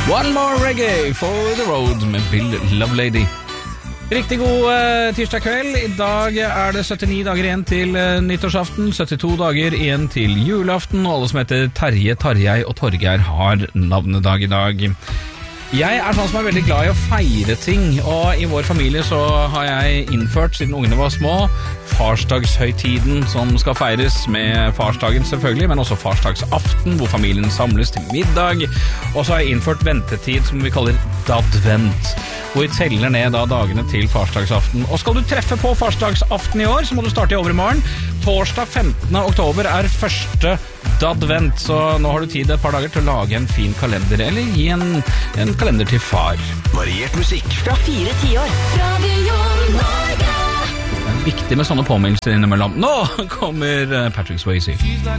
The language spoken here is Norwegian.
One more reggae for the road med Bill Lovelady. Riktig god tirsdag kveld. I dag er det 79 dager igjen til nyttårsaften, 72 dager igjen til julaften, og alle som heter Terje, Tarjei og Torgeir har navnedag i dag. Jeg er sånn som er veldig glad i å feire ting, og i vår familie så har jeg innført, siden ungene var små, farsdagshøytiden som skal feires med farsdagen selvfølgelig, men også farsdagsaften, hvor familien samles til middag. Og så har jeg innført ventetid som vi kaller dadvent, hvor vi teller ned da dagene til farsdagsaften. Og skal du treffe på farsdagsaften i år, så må du starte i overmorgen. Torsdag 15. oktober er første dadvent, så nå har du tid et par dager til å lage en fin kalender, eller gi en kalender til far. Variert musikk fra 4 tiår. Radio Norge. Det er viktig med sånne påminnelser innimellom. Nå kommer Patrick Swayze.